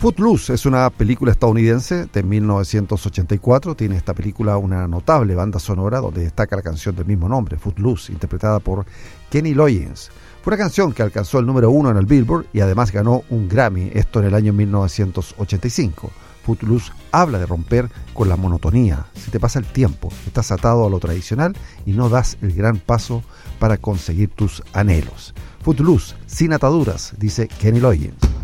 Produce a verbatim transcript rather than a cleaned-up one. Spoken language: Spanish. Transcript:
Footloose es una película estadounidense de mil novecientos ochenta y cuatro. Tiene esta película una notable banda sonora donde destaca la canción del mismo nombre, Footloose, interpretada por Kenny Loggins. Fue una canción que alcanzó el número uno en el Billboard y además ganó un Grammy, esto en el año mil novecientos ochenta y cinco. Footloose habla de romper con la monotonía. Si te pasa el tiempo, estás atado a lo tradicional y no das el gran paso para conseguir tus anhelos. Footloose, sin ataduras, dice Kenny Loggins.